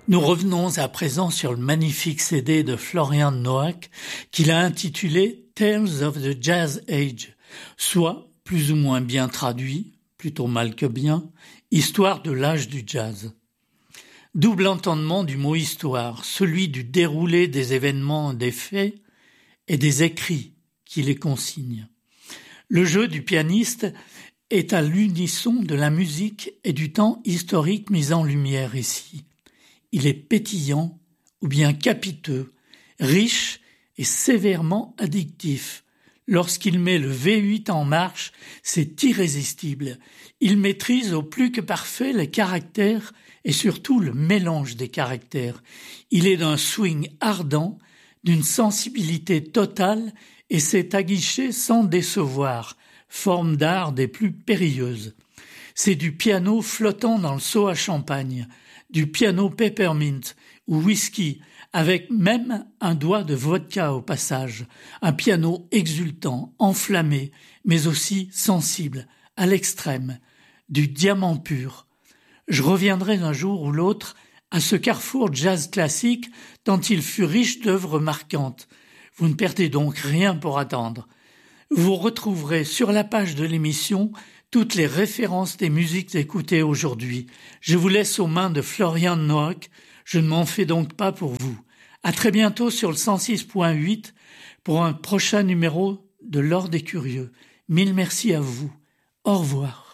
Nous revenons à présent sur le magnifique CD de Florian Noack qu'il a intitulé Tales of the Jazz Age, soit, plus ou moins bien traduit, plutôt mal que bien, Histoire de l'âge du jazz. Double entendement du mot histoire, celui du déroulé des événements, des faits et des écrits qui les consignent. Le jeu du pianiste est à l'unisson de la musique et du temps historique mis en lumière ici. Il est pétillant ou bien capiteux, riche et sévèrement addictif. Lorsqu'il met le V8 en marche, c'est irrésistible. Il maîtrise au plus que parfait les caractères et surtout le mélange des caractères. Il est d'un swing ardent, d'une sensibilité totale et sait aguicher sans décevoir, forme d'art des plus périlleuses. C'est du piano flottant dans le seau à champagne, du piano peppermint ou whisky, avec même un doigt de vodka au passage, un piano exultant, enflammé, mais aussi sensible, à l'extrême, du diamant pur. Je reviendrai un jour ou l'autre à ce carrefour jazz classique tant il fut riche d'œuvres marquantes. Vous ne perdez donc rien pour attendre. Vous retrouverez sur la page de l'émission toutes les références des musiques écoutées aujourd'hui. Je vous laisse aux mains de Florian Noack. Je ne m'en fais donc pas pour vous. À très bientôt sur le 106.8 pour un prochain numéro de l'Or des Curieux. Mille merci à vous. Au revoir.